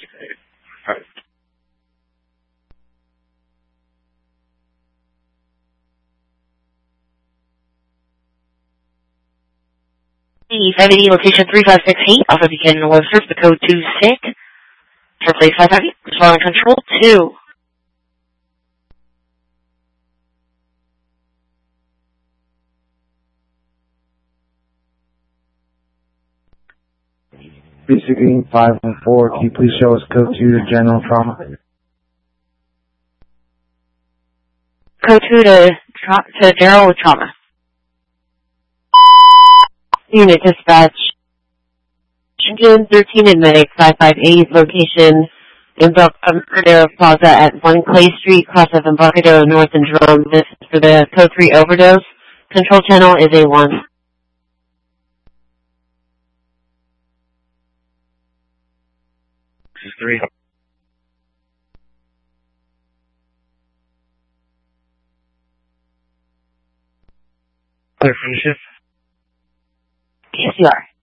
E580 location 3568 off of Buchanan Webster, the code 26. For place 550, responding control 2. B16 514, can you please show us code 2 to general trauma? Code 2 to general with trauma. Unit dispatch. Engine 13 and medic 558, location Embarcadero Plaza at 1 Clay Street, cross of Embarcadero North and Jerome. This is for the code 3 overdose. Control channel is A1. This is 3. Clear from the shift. Yes, you are.